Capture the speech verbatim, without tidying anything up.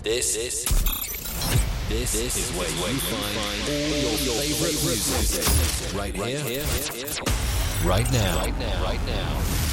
This, this, this, this is where you find all your favorite music. Right here, right now, right now.